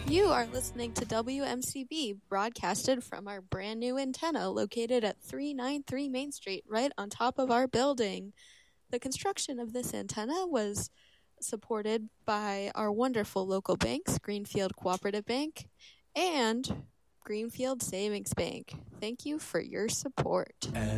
You are listening to WMCB, broadcasted from our brand new antenna located at 393 Main Street, right on top of our building. The construction of this antenna was supported by our wonderful local banks, Greenfield Cooperative Bank and Greenfield Savings Bank. Thank you for your support.